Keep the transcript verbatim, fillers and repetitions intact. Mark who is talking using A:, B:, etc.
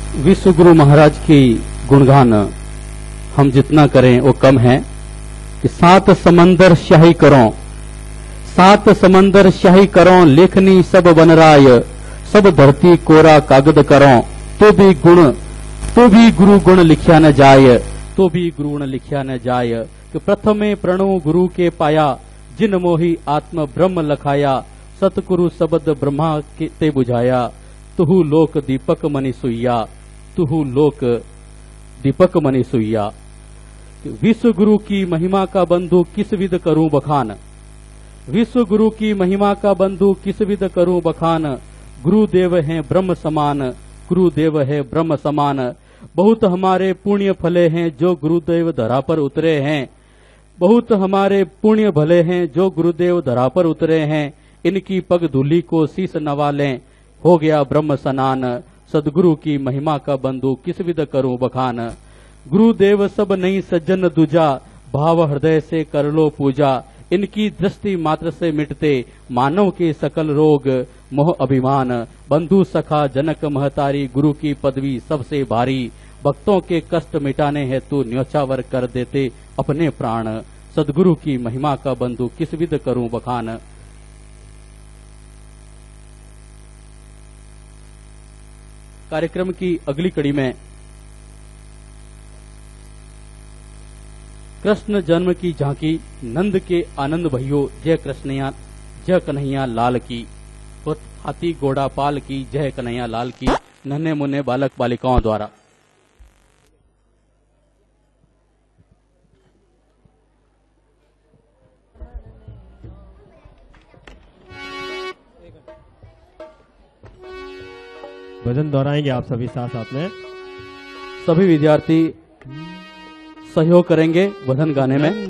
A: विश्व गुरु महाराज की गुणगान हम जितना करें वो कम है कि सात समंदर शाही करो, सात समंदर शाही करो, लेखनी सब बनराय, सब धरती कोरा कागद करो, तो भी गुण तो भी गुरु गुण लिखिया न जाय, तो भी गुरु गुण लिखिया न जाय। कि प्रथमे प्रणु गुरु के पाया, जिन मोहि आत्म ब्रह्म लखाया, सतगुरु शब्द ब्रह्मा के ते बुझाया, तुहु लोक दीपक मनि सुइया, तुहु लोक दीपक मनि सुइया। विश्व गुरु की महिमा का बंधु किस विध करूं बखान, विश्व गुरु की महिमा का बंधु किस विध करूं बखान, गुरुदेव हैं ब्रह्म समान, गुरुदेव है ब्रह्म समान। बहुत हमारे पुण्य फले हैं जो गुरुदेव धरा पर उतरे हैं, बहुत हमारे पुण्य भले हैं जो गुरुदेव धरा पर उतरे हैं, इनकी पग धूली को शीश नवालें, हो गया ब्रह्म स्नान, सदगुरु की महिमा का बंधु किस विध करूं बखान। गुरुदेव सब नहीं सज्जन दूजा, भाव हृदय से कर लो पूजा, इनकी दृष्टि मात्र से मिटते मानव के सकल रोग, मोह अभिमान। बंधु सखा जनक महतारी, गुरु की पदवी सबसे भारी, भक्तों के कष्ट मिटाने हेतु न्योछावर कर देते अपने प्राण, सदगुरु की महिमा का बंधु किस विध करूं बखान। कार्यक्रम की अगली कड़ी में कृष्ण जन्म की झांकी, नंद के आनंद भइयो, जय कृष्णया जय कन्हैया लाल की, हाथी घोड़ा पाल की, जय कन्हैया लाल की, नन्हे मुन्ने बालक बालिकाओं द्वारा।
B: भजन दोहराएंगे आप सभी साथ साथ में।
A: सभी विद्यार्थी सहयोग करेंगे भजन गाने में।